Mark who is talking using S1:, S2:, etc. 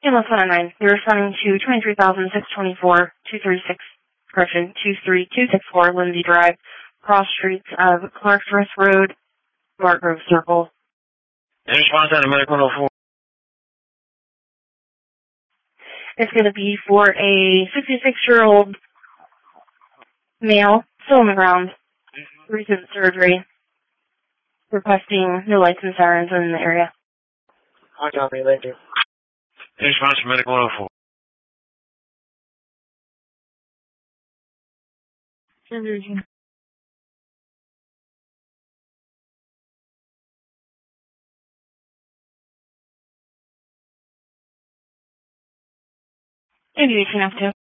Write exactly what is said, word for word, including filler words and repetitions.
S1: Ambulance one oh nine, you're responding to twenty-three thousand six hundred twenty-four, two thirty-six, correction, two three two six four, Lindsay Drive, cross streets of Clarksworth Road, Mark Grove Circle.
S2: In response to medic one oh four.
S1: It's going to be for a sixty-six-year-old male, still on the ground, recent surgery, requesting no lights and sirens in the area.
S3: I'll copy, thank you.
S2: In response to medic one oh four.
S1: Individual F two.